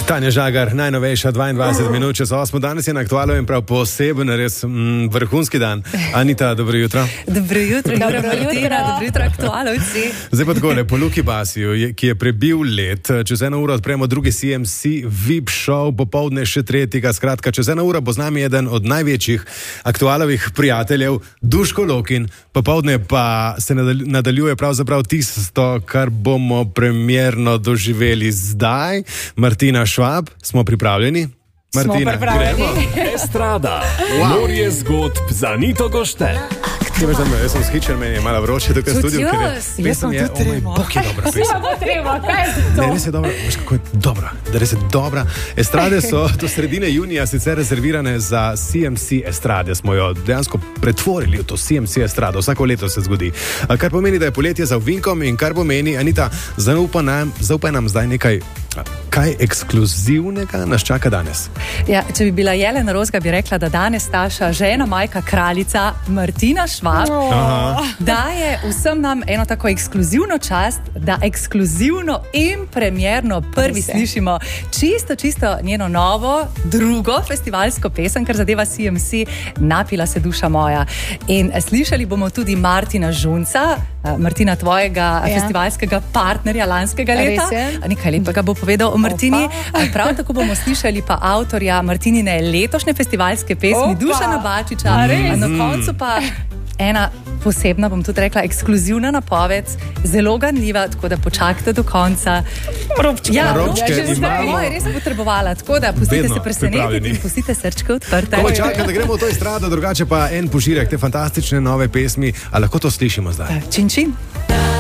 Tanja Žagar, najnovejša 22 minut čez 8. Danes je na Aktualu in prav poseben, res vrhunski dan. Anita, dobro jutro. Dobro jutro, dobro jutro, Aktualovci. Zdaj pa takole, po Luki Basiju, ki je prebil let, čez 1 uro odpremo drugi CMC VIP show, popoldne še tretjega, skratka, čez 1 uro bo z nami eden od največjih Aktualovih prijateljev, Duško Lokin, popoldne pa se nadaljuje pravzaprav tisto, kar bomo premierno doživeli zdaj. Martina Švab, smo pripravljeni? Martina, smo pripravljeni. Estrada, morje zgodb za Anito Gošte. Jaz sem skičen, meni je malo vroče tukaj v studiu, ker je pesem je, bog je dobra pesem. Vsi bo treba, kaj je to? Ne, res je dobra, veš kako je dobra, da res je dobra. Estrade so do sredine junija sicer rezervirane za CMC Estrade, smo jo dejansko pretvorili v to CMC Estrado, vsako leto se zgodi. Kar pomeni, da je poletje za ovinkom in kar pomeni, Anita, zaupaj nam zdaj nekaj, kaj ekskluzivnega nas čaka danes. Ja, če bi bila Jelena Rozga, bi rekla, da danes naša žena, majka, kraljica Martina Švab daje vsem nam eno tako ekskluzivno čast, da ekskluzivno in premierno prvi slišimo čisto njeno novo, drugo festivalsko pesem, kar zadeva CMC, Napila se duša moja. In slišali bomo tudi Martina Žunca, Martina, tvojega festivalskega partnerja lanskega leta. Nekaj lepega bo povedal o Martini. Prav tako bomo slišali pa avtorja Martinine letošnje festivalske pesmi, Dušana Bačiča. Na koncu pa ena posebna, bom tudi rekla, ekskluzivna napoved, zelo ganljiva, tako da počakajte do konca. Robčke imamo. Res potrebovala, tako da pustite se presenetiti in pustite srčke odprte. Ko čaka, da gremo v to estrado, drugače pa en požirek te fantastične nove pesmi, a lahko to slišimo zdaj? Čin, čin.